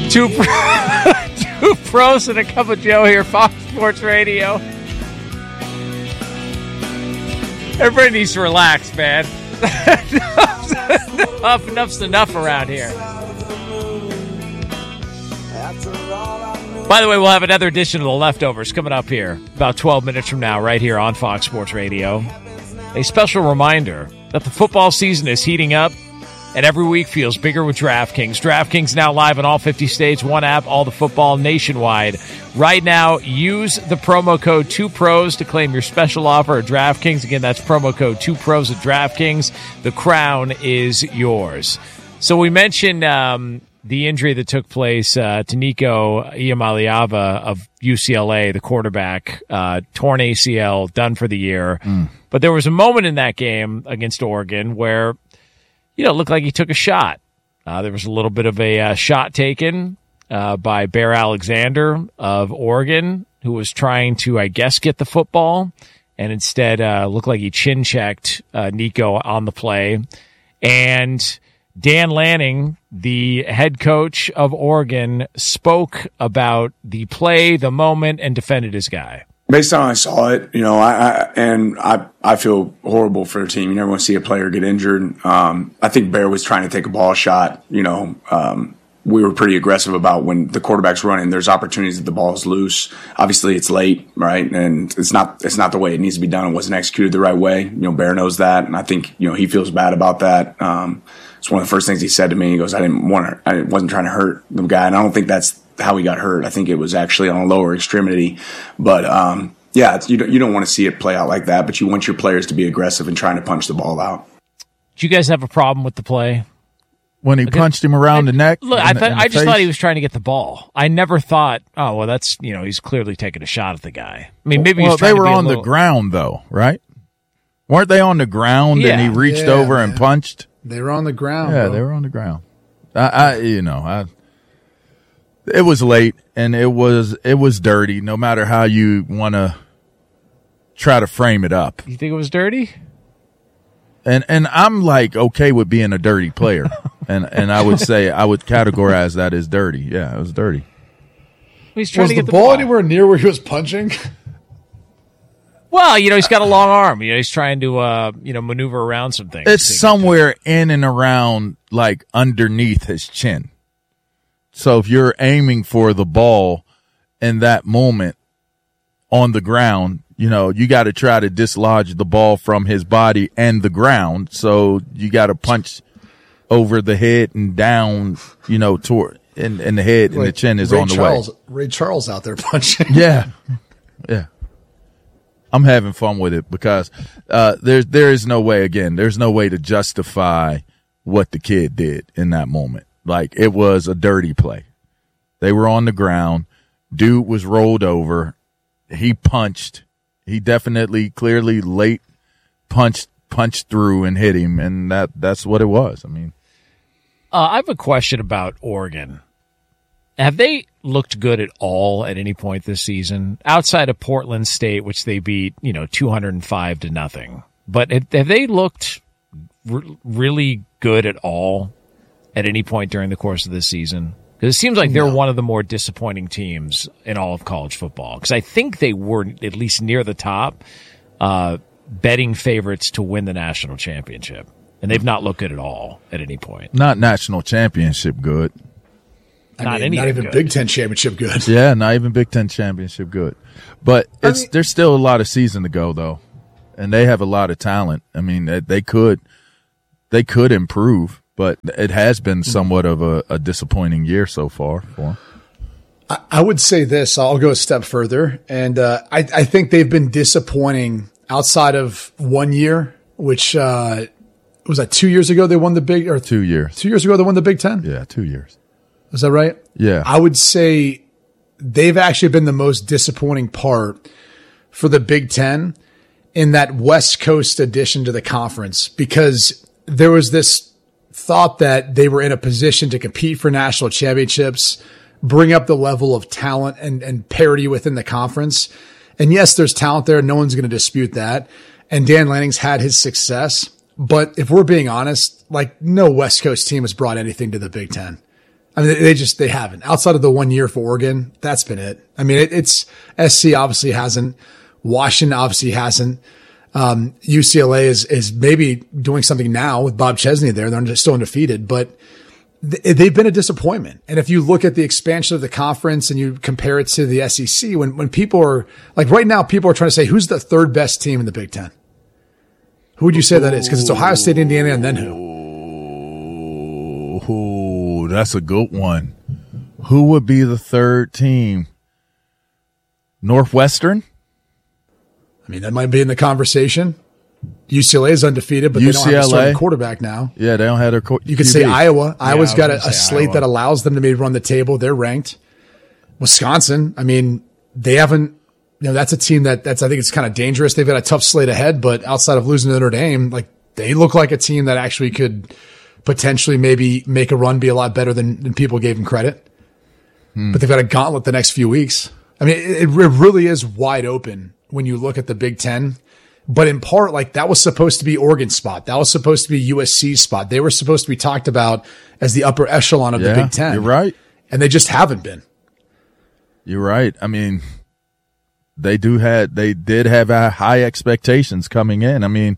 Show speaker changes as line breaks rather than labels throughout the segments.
Two pros and a cup of Joe here, Fox Sports Radio. Everybody needs to relax, man. Enough's enough around here. By the way, we'll have another edition of The Leftovers coming up here about 12 minutes from now, right here on Fox Sports Radio. A special reminder that the football season is heating up, and every week feels bigger with DraftKings. DraftKings now live in all 50 states, one app, all the football nationwide. Right now, use the promo code 2pros to claim your special offer at DraftKings. Again, that's promo code 2pros at DraftKings. The crown is yours. So we mentioned the injury that took place to Nico Iamaleava of UCLA, the quarterback, torn ACL, done for the year. But there was a moment in that game against Oregon where, it looked like he took a shot. There was a little bit of a shot taken by Bear Alexander of Oregon, who was trying to, I guess, get the football, and instead looked like he chin-checked Nico on the play. And Dan Lanning, the head coach of Oregon, spoke about the play, the moment, and defended his guy.
Based on how I saw it, I feel horrible for the team. You never want to see a player get injured. I think Bear was trying to take a ball shot. We were pretty aggressive about when the quarterback's running. There's opportunities that the ball is loose. Obviously, it's late, right? And it's not the way it needs to be done. It wasn't executed the right way. Bear knows that, and I think he feels bad about that. It's one of the first things he said to me. He goes, I wasn't trying to hurt the guy, and I don't think that's how he got hurt. I think it was actually on a lower extremity. But you don't want to see it play out like that, but you want your players to be aggressive and trying to punch the ball out.
Do you guys have a problem with the play?
When he punched him around the neck?
Look, I just thought he was trying to get the ball. I never thought, that's, he's clearly taking a shot at the guy. I mean, maybe
they were on the ground, though, right? Weren't they on the ground and he reached over and punched?
They were on the ground.
Yeah, they were on the ground. It was late, and it was dirty, no matter how you want to try to frame it up.
You think it was dirty?
And I'm okay with being a dirty player. and I would say I would categorize that as dirty. Yeah, it was dirty.
He's trying
was
to get
the ball anywhere near where he was punching?
Well, he's got a long arm. He's trying to maneuver around some things.
It's somewhere in and around underneath his chin. So if you're aiming for the ball in that moment on the ground, you got to try to dislodge the ball from his body and the ground. So you got to punch over the head and down, toward and the head and the chin is on the way.
Ray Charles out there punching.
Yeah. Yeah. I'm having fun with it because there is no way, again, there's no way to justify what the kid did in that moment. It was a dirty play. They were on the ground. Dude was rolled over. He punched. He definitely, clearly late punched through and hit him, and that's what it was. I mean,
I have a question about Oregon. Have they looked good at all at any point this season? Outside of Portland State, which they beat, 205-0. But have they looked really good at all at any point during the course of this season? Because it seems like they're one of the more disappointing teams in all of college football. Because I think they were at least near the top, betting favorites to win the national championship. And they've not looked good at all at any point.
Not national championship good.
Not even good. Big Ten championship good.
Yeah, not even Big Ten championship good. But there's still a lot of season to go, though. And they have a lot of talent. I mean, they could improve. But it has been somewhat of a disappointing year so far for them.
I would say this. I'll go a step further. And I think they've been disappointing outside of 1 year, which was that 2 years ago they won the Big – or
2 years.
2 years ago they won the Big Ten?
Yeah, 2 years.
Is that right?
Yeah.
I would say they've actually been the most disappointing part for the Big Ten in that West Coast addition to the conference, because there was this thought that they were in a position to compete for national championships, bring up the level of talent and parity within the conference. And yes, there's talent there. No one's going to dispute that. And Dan Lanning's had his success. But if we're being honest, no West Coast team has brought anything to the Big Ten. I mean, they haven't. Outside of the 1 year for Oregon, that's been it. I mean, it's SC obviously hasn't. Washington obviously hasn't. UCLA is maybe doing something now with Bob Chesney there. They're still undefeated, but they've been a disappointment. And if you look at the expansion of the conference and you compare it to the SEC, when people are like right now, people are trying to say, who's the third best team in the Big Ten? Who would you say that is? Because it's Ohio State, Indiana, and then who?
Ooh, that's a good one. Who would be the third team? Northwestern?
I mean, that might be in the conversation. UCLA is undefeated, but they don't have a starting quarterback now.
Yeah, they don't have their
You could say Iowa. Iowa's got a slate that allows them to maybe run the table. They're ranked. Wisconsin, I mean, they haven't, that's a team I think it's kind of dangerous. They've got a tough slate ahead, but outside of losing to Notre Dame, like they look like a team that actually could potentially maybe make a run, be a lot better than people gave them credit. But they've got a gauntlet the next few weeks. I mean, it really is wide open when you look at the Big Ten. But in part, like that was supposed to be Oregon's spot. That was supposed to be USC's spot. They were supposed to be talked about as the upper echelon of the Big Ten.
You're right.
And they just haven't been.
You're right. I mean, they did have high expectations coming in. I mean,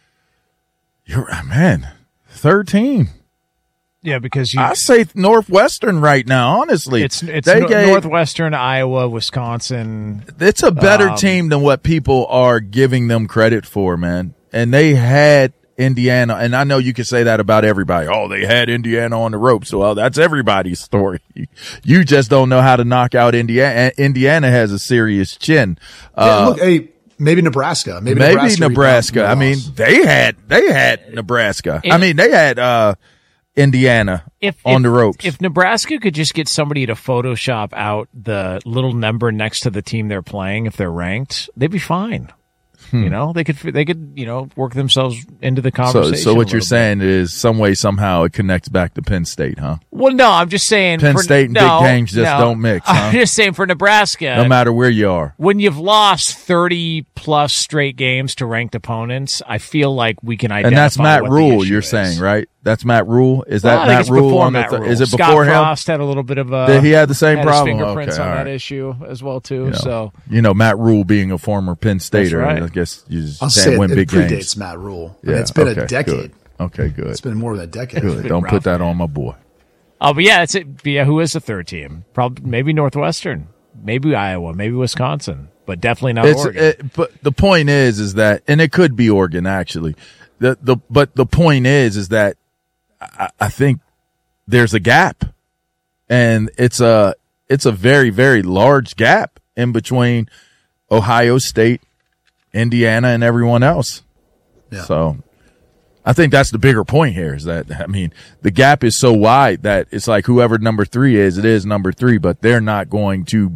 third team.
Yeah, because
I say Northwestern right now, honestly.
It's Northwestern, Iowa, Wisconsin.
It's a better team than what people are giving them credit for, man. And they had Indiana, and I know you can say that about everybody. Oh, they had Indiana on the ropes. Well, that's everybody's story. You just don't know how to knock out Indiana. Indiana has a serious chin.
Maybe Nebraska. Maybe
Nebraska. I mean, they had Nebraska. They had Indiana on the ropes.
If Nebraska could just get somebody to Photoshop out the little number next to the team they're playing, if they're ranked, they'd be fine. They could work themselves into the conversation.
So what you're saying is some way, somehow it connects back to Penn State, huh?
Well, no, I'm just saying
Penn State and big games don't mix, huh?
I'm just saying for Nebraska,
no matter where you are,
when you've lost 30 plus straight games to ranked opponents, I feel like we can identify.
And that's Matt
what
Rule,
the
you're
is.
saying, right? That's Matt Rule. Is that Matt Rule? Is it
Scott
before him?
Frost had a little bit of
he had the same problem.
His fingerprints on that issue as well too.
Matt Rule being a former Penn Stater,
right.
I guess you just
it
win big
predates
games.
Matt Rule.
Yeah,
it's been a decade.
Good. Okay, good.
It's been more than a decade.
Good. Don't put that on my boy.
Oh, but yeah, that's it. But yeah, who is the third team? Probably maybe Northwestern, maybe Iowa, maybe Wisconsin, but definitely not Oregon.
But the point is that, and it could be Oregon actually. But the point is that I think there's a gap, and it's a very, very large gap in between Ohio State, Indiana, and everyone else.
Yeah.
So I think that's the bigger point here is that, the gap is so wide that it's like whoever number 3 is, it is number 3, but they're not going to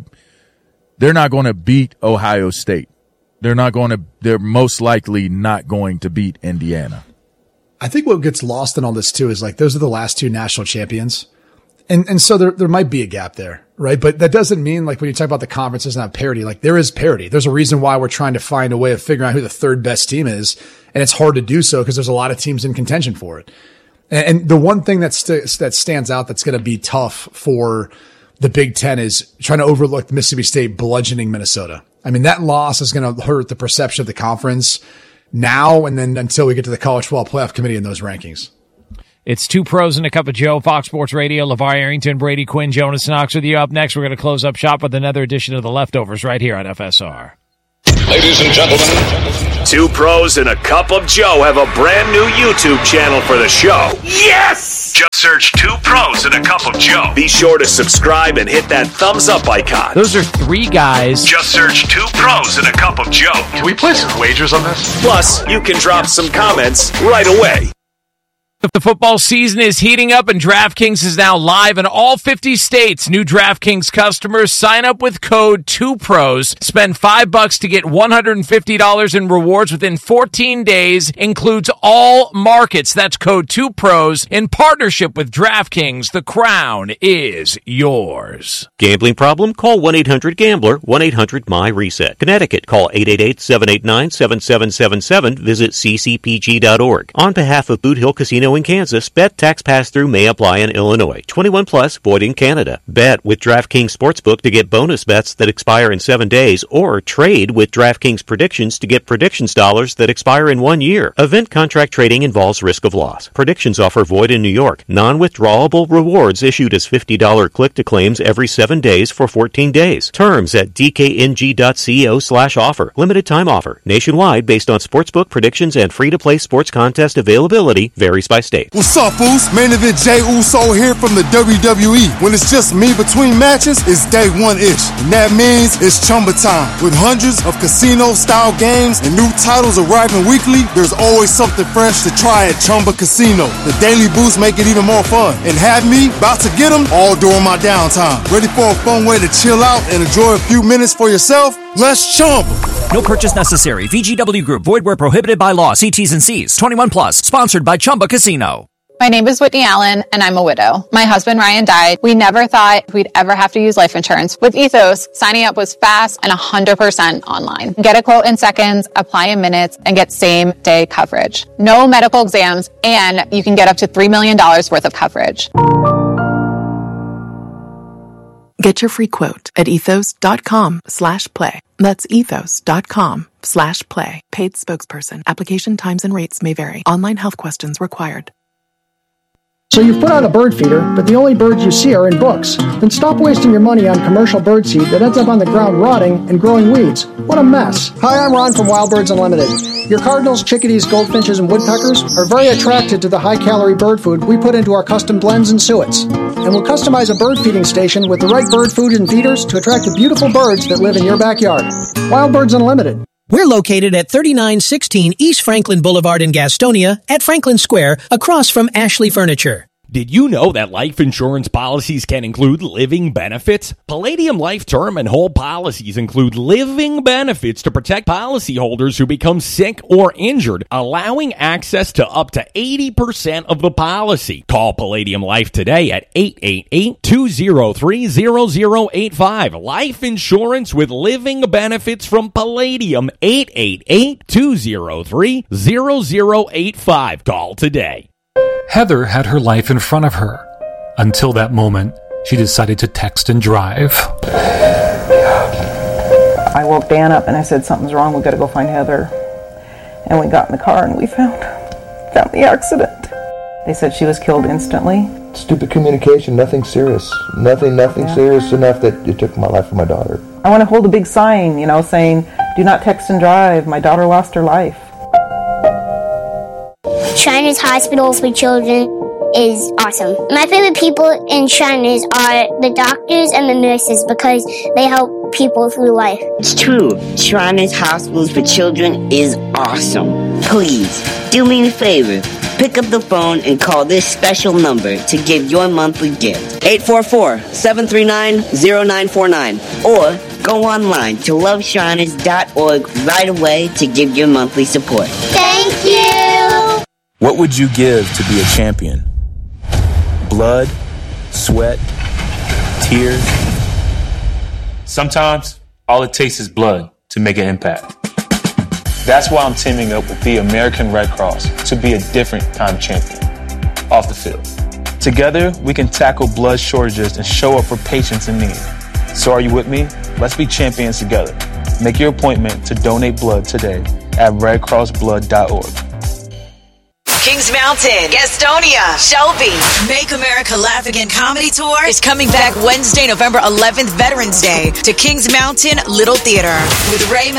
beat Ohio State. They're most likely not going to beat Indiana.
I think what gets lost in all this too is like those are the last 2 national champions. And so there might be a gap there, right? But that doesn't mean like when you talk about the conference doesn't have parity, like there is parity. There's a reason why we're trying to find a way of figuring out who the third best team is. And it's hard to do so because there's a lot of teams in contention for it. And the one thing that stands out that's going to be tough for the Big Ten is trying to overlook Mississippi State bludgeoning Minnesota. I mean, that loss is going to hurt the perception of the conference now and then until we get to the College Football Playoff Committee in those rankings.
It's 2 pros and a cup of Joe, Fox Sports Radio. LeVar Arrington, Brady Quinn, Jonas Knox with you. Up next, we're going to close up shop with another edition of The Leftovers right here on FSR.
Ladies and gentlemen,
2 pros and a cup of Joe have a brand new YouTube channel for the show.
yes!
Just search 2 pros and a cup of Joe. Be sure to subscribe and hit that thumbs up icon.
Those are 3 guys.
Just search 2 pros and a cup of Joe.
Can we place some wagers on this?
Plus, you can drop some comments right away.
The football season is heating up and DraftKings is now live in all 50 states. New DraftKings customers sign up with code 2pros. Spend $5 to get $150 in rewards within 14 days. Includes all markets. That's code 2pros in partnership with DraftKings. The crown is yours.
Gambling problem? Call 1-800-GAMBLER, 1-800-MY-RESET. Connecticut, call 888-789-7777. Visit ccpg.org. On behalf of Boot Hill Casino casino in Kansas. Bet tax pass-through may apply in Illinois. 21 plus, void in Canada. Bet with DraftKings Sportsbook to get bonus bets that expire in 7 days, or trade with DraftKings Predictions to get predictions dollars that expire in 1 year. Event contract trading involves risk of loss. Predictions offer void in New York. Non-withdrawable rewards issued as $50 click-to-claims every 7 days for 14 days. Terms at dkng.co/offer. Limited time offer. Nationwide based on sportsbook predictions and free-to-play sports contest availability varies by state.
What's up, Uso? Main event Jey Uso here from the WWE. When it's just me between matches, it's day one-ish. And that means it's Chumba time. With hundreds of casino-style games and new titles arriving weekly, there's always something fresh to try at Chumba Casino. The daily boosts make it even more fun. And have me about to get them all during my downtime. Ready for a fun way to chill out and enjoy a few minutes for yourself? Let's Chumba.
No purchase necessary. VGW Group. Void where prohibited by law. See T's and C's. 21 plus. Sponsored by Chumba Casino.
My name is Whitney Allen, and I'm a widow. My husband, Ryan, died. We never thought we'd ever have to use life insurance. With Ethos, signing up was fast and 100% online. Get a quote in seconds, apply in minutes, and get same-day coverage. No medical exams, and you can get up to $3 million worth of coverage.
Get your free quote at ethos.com/play. That's ethos.com/play. Paid spokesperson. Application times and rates may vary. Online health questions required.
So you've put out a bird feeder, but the only birds you see are in books. Then stop wasting your money on commercial bird seed that ends up on the ground rotting and growing weeds. What a mess. Hi, I'm Ron from Wild Birds Unlimited. Your cardinals, chickadees, goldfinches, and woodpeckers are very attracted to the high-calorie bird food we put into our custom blends and suets. And we'll customize a bird feeding station with the right bird food and feeders to attract the beautiful birds that live in your backyard. Wild Birds Unlimited.
We're located at 3916 East Franklin Boulevard in Gastonia at Franklin Square, across from Ashley Furniture.
Did you know that life insurance policies can include living benefits? Palladium Life Term and Whole policies include living benefits to protect policyholders who become sick or injured, allowing access to up to 80% of the policy. Call Palladium Life today at 888-203-0085. Life insurance with living benefits from Palladium, 888-203-0085. Call today.
Heather had her life in front of her. Until that moment, she decided to text and drive.
I woke Dan up and I said, something's wrong, we've got to go find Heather. And we got in the car and we found the accident. They said she was killed instantly.
Stupid communication, nothing serious. Nothing serious enough that it took my life from my daughter.
I want to hold a big sign, saying, do not text and drive. My daughter lost her life.
Shriners Hospitals for Children is awesome. My favorite people in Shriners are the doctors and the nurses because they help people through life.
It's true. Shriners Hospitals for Children is awesome. Please, do me a favor. Pick up the phone and call this special number to give your monthly gift. 844-739-0949. Or go online to loveshriners.org right away to give your monthly support.
Thank you!
What would you give to be a champion? Blood, sweat, tears?
Sometimes, all it takes is blood to make an impact. That's why I'm teaming up with the American Red Cross to be a different kind of champion off the field. Together, we can tackle blood shortages and show up for patients in need. So are you with me? Let's be champions together. Make your appointment to donate blood today at redcrossblood.org.
Kings Mountain, Gastonia, Shelby. Make America Laugh Again Comedy Tour is coming back Wednesday, November 11th, Veterans Day, to Kings Mountain Little Theater with Ray